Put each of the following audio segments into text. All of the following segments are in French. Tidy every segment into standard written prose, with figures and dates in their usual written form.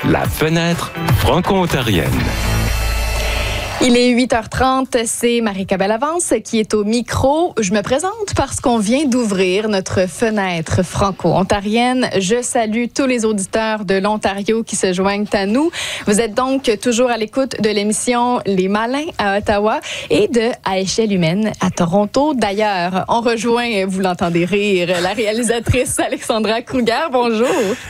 La fenêtre franco-ontarienne. Il est 8h30, c'est Marika Bellavance qui est au micro. Je me présente parce qu'on vient d'ouvrir notre fenêtre franco-ontarienne. Je salue tous les auditeurs de l'Ontario qui se joignent à nous. Vous êtes donc toujours à l'écoute de l'émission Les Malins à Ottawa et de À échelle humaine à Toronto. D'ailleurs, on rejoint, vous l'entendez rire, la réalisatrice Alexandra Kruger. Bonjour.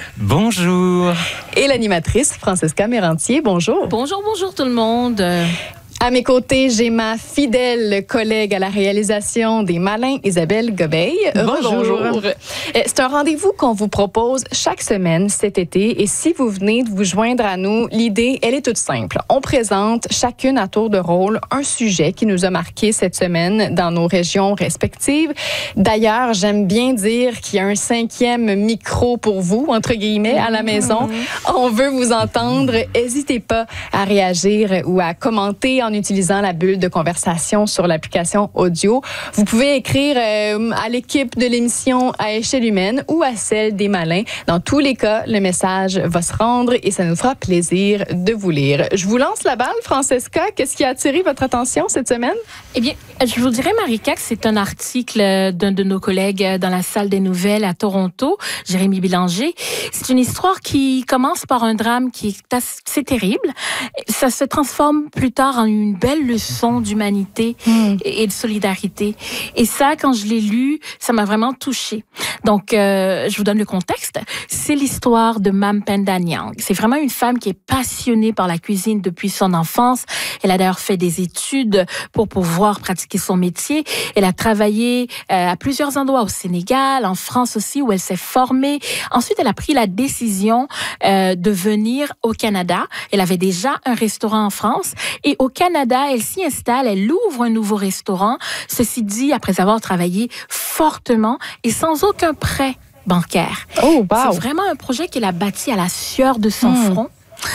Bonjour. Et l'animatrice Francesca Mérantier. Bonjour. Bonjour tout le monde. À mes côtés, j'ai ma fidèle collègue à la réalisation des Malins, Isabelle Gobeil. Bonjour. C'est un rendez-vous qu'on vous propose chaque semaine cet été. Et si vous venez de vous joindre à nous, l'idée, elle est toute simple. On présente chacune à tour de rôle un sujet qui nous a marqué cette semaine dans nos régions respectives. D'ailleurs, j'aime bien dire qu'il y a un 5e micro pour vous, entre guillemets, à la maison. On veut vous entendre. N'hésitez pas à réagir ou à commenter en utilisant la bulle de conversation sur l'application audio. Vous pouvez écrire à l'équipe de l'émission À échelle humaine ou à celle des Malins. Dans tous les cas, le message va se rendre et ça nous fera plaisir de vous lire. Je vous lance la balle, Francesca. Qu'est-ce qui a attiré votre attention cette semaine? Eh bien, je vous dirais, Marika, que c'est un article d'un de nos collègues dans la salle des nouvelles à Toronto, Jérémy Bélanger. C'est une histoire qui commence par un drame qui est assez terrible. Ça se transforme plus tard en une belle leçon d'humanité et de solidarité. Et ça, quand je l'ai lu, ça m'a vraiment touchée. Donc, je vous donne le contexte. C'est l'histoire de Mam Penda Nyang. C'est vraiment une femme qui est passionnée par la cuisine depuis son enfance. Elle a d'ailleurs fait des études pour pouvoir pratiquer son métier. Elle a travaillé à plusieurs endroits au Sénégal, en France aussi, où elle s'est formée. Ensuite, elle a pris la décision de venir au Canada. Elle avait déjà un restaurant en France. Et au Canada, elle s'y installe, elle ouvre un nouveau restaurant. Ceci dit, après avoir travaillé fortement et sans aucun prêt bancaire. Oh, wow. C'est vraiment un projet qu'elle a bâti à la sueur de son front.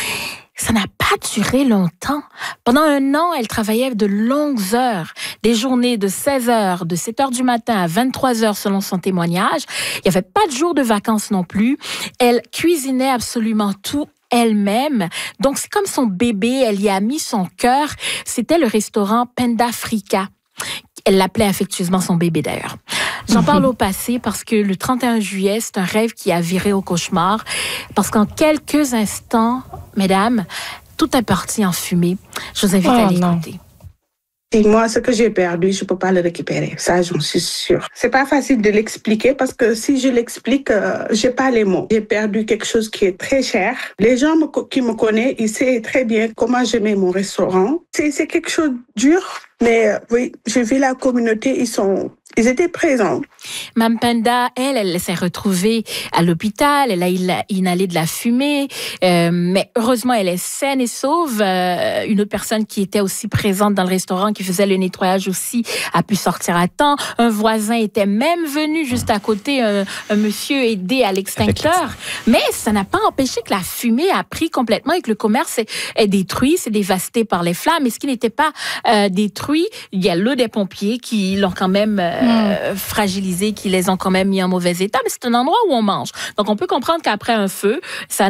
Ça n'a pas duré longtemps. Pendant 1 an, elle travaillait de longues heures, des journées de 16 heures, de 7 heures du matin à 23 heures selon son témoignage. Il n'y avait pas de jour de vacances non plus. Elle cuisinait absolument tout elle-même. Donc, c'est comme son bébé, elle y a mis son cœur. C'était le restaurant Penda Africa. Elle l'appelait affectueusement son bébé d'ailleurs. J'en parle au passé parce que le 31 juillet, c'est un rêve qui a viré au cauchemar. Parce qu'en quelques instants, mesdames, tout est parti en fumée. Je vous invite à l'écouter. Et moi, ce que j'ai perdu, je peux pas le récupérer. Ça, j'en suis sûre. C'est pas facile de l'expliquer parce que si je l'explique, j'ai pas les mots. J'ai perdu quelque chose qui est très cher. Les gens qui me connaissent, ils savent très bien comment j'aimais mon restaurant. C'est quelque chose de dur. Mais oui, j'ai vu la communauté, ils étaient présents. Mam Penda, elle s'est retrouvée à l'hôpital, elle a inhalé de la fumée, mais heureusement, elle est saine et sauve. Une autre personne qui était aussi présente dans le restaurant, qui faisait le nettoyage aussi, a pu sortir à temps. Un voisin était même venu juste à côté, un monsieur aidé à l'extincteur. Mais ça n'a pas empêché que la fumée a pris complètement et que le commerce est détruit, c'est dévasté par les flammes. Et ce qui n'était pas détruit, il y a l'eau des pompiers qui l'ont quand même fragilisé, qui les ont quand même mis en mauvais état, mais c'est un endroit où on mange. Donc, on peut comprendre qu'après un feu,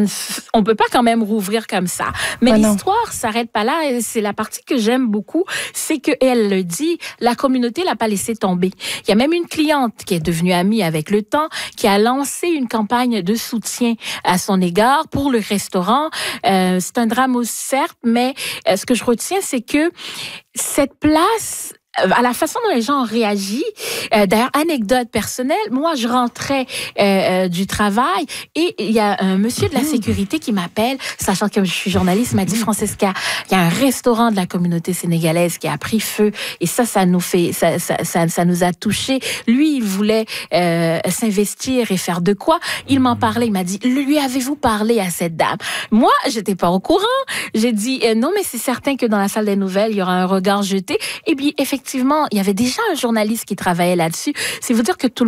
on peut pas quand même rouvrir comme ça. Mais l'histoire s'arrête pas là, et c'est la partie que j'aime beaucoup, c'est qu'elle le dit, la communauté l'a pas laissé tomber. Il y a même une cliente qui est devenue amie avec le temps, qui a lancé une campagne de soutien à son égard pour le restaurant. C'est un drame aussi, certes, mais ce que je retiens, c'est que cette place, à la façon dont les gens ont réagi, d'ailleurs, anecdote personnelle, moi, je rentrais du travail et il y a un monsieur de la sécurité qui m'appelle, sachant que je suis journaliste, m'a dit, Francesca, il y a un restaurant de la communauté sénégalaise qui a pris feu et ça nous a touchés. Lui, il voulait s'investir et faire de quoi? Il m'en parlait, il m'a dit, lui avez-vous parlé à cette dame? Moi, j'étais pas au courant. J'ai dit, non, mais c'est certain que dans la salle des nouvelles, il y aura un regard jeté. Et puis, effectivement, il y avait déjà un journaliste qui travaillait là-dessus. C'est vous dire que tout le